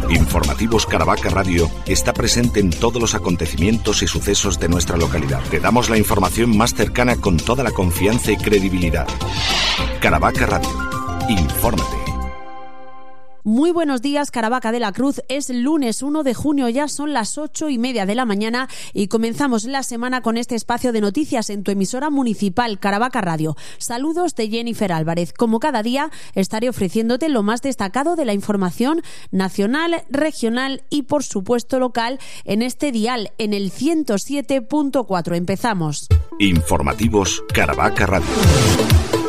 Informativos Caravaca Radio está presente en todos los acontecimientos y sucesos de nuestra localidad. Te damos la información más cercana con toda la confianza y credibilidad. Caravaca Radio. Infórmate. Muy buenos días, Caravaca de la Cruz. Es lunes 1 de junio, ya son las 8:30 de la mañana y comenzamos la semana con este espacio de noticias en tu emisora municipal, Caravaca Radio. Saludos de Jennifer Álvarez. Como cada día, estaré ofreciéndote lo más destacado de la información nacional, regional y, por supuesto, local en este dial, en el 107.4. Empezamos. Informativos Caravaca Radio.